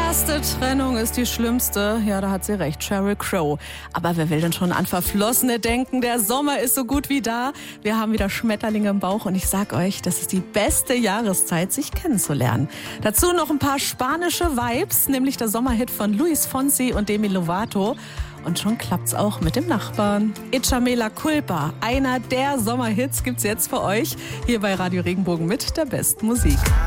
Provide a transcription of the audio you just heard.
erste Trennung ist die schlimmste. Ja, da hat sie recht, Sheryl Crow. Aber wer will denn schon an Verflossene denken? Der Sommer ist so gut wie da. Wir haben wieder Schmetterlinge im Bauch und ich sag euch, das ist die beste Jahreszeit, sich kennenzulernen. Dazu noch ein paar spanische Vibes, nämlich der Sommerhit von Luis Fonsi und Demi Lovato. Und schon klappt's auch mit dem Nachbarn. Échame la culpa, einer der Sommerhits gibt's jetzt für euch hier bei Radio Regenbogen mit der besten Musik.